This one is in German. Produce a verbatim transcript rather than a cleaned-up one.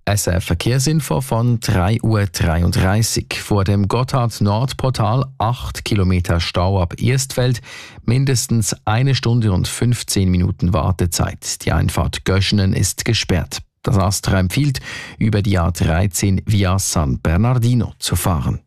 S R Verkehrsinfo von drei Uhr dreiunddreißig. Vor dem Gotthard-Nord-Portal acht Kilometer Stau ab Erstfeld, mindestens eine Stunde und fünfzehn Minuten Wartezeit. Die Einfahrt Göschenen ist gesperrt. Das Astra empfiehlt, über die A dreizehn via San Bernardino zu fahren.